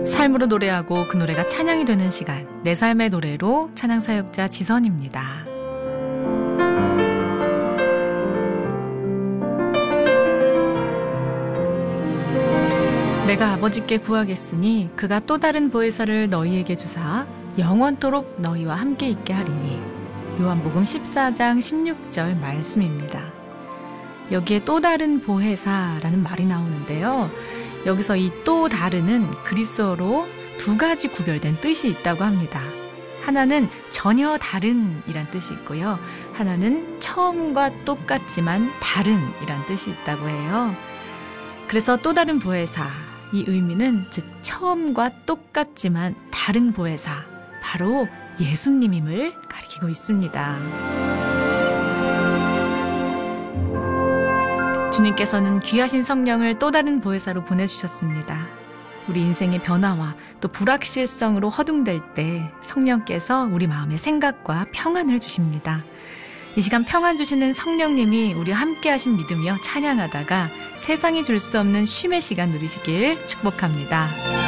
삶으로 노래하고 그 노래가 찬양이 되는 시간, 내 삶의 노래로 찬양사역자 지선입니다. 내가 아버지께 구하겠으니 그가 또 다른 보혜사를 너희에게 주사 영원토록 너희와 함께 있게 하리니. 요한복음 14장 16절 말씀입니다. 여기에 또 다른 보혜사라는 말이 나오는데요. 여기서 이 또 다른은 그리스어로 두 가지 구별된 뜻이 있다고 합니다. 하나는 전혀 다른 이란 뜻이 있고요. 하나는 처음과 똑같지만 다른 이란 뜻이 있다고 해요. 그래서 또 다른 보혜사, 이 의미는 즉 처음과 똑같지만 다른 보혜사, 바로 예수님임을 가리키고 있습니다. 주님께서는 귀하신 성령을 또 다른 보혜사로 보내주셨습니다. 우리 인생의 변화와 또 불확실성으로 허둥댈 때 성령께서 우리 마음의 생각과 평안을 주십니다. 이 시간 평안 주시는 성령님이 우리와 함께 하신 믿으며 찬양하다가 세상이 줄 수 없는 쉼의 시간 누리시길 축복합니다.